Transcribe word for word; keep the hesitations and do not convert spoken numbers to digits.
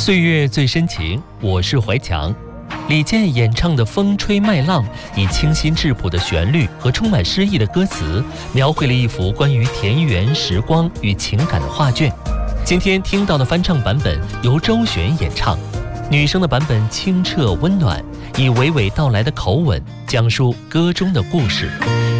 岁月最深情，我是怀强。李健演唱的《风吹麦浪》，以清新质朴的旋律和充满诗意的歌词，描绘了一幅关于田园时光与情感的画卷。今天听到的翻唱版本由周璇演唱，女生的版本清澈温暖，以娓娓道来的口吻讲述歌中的故事。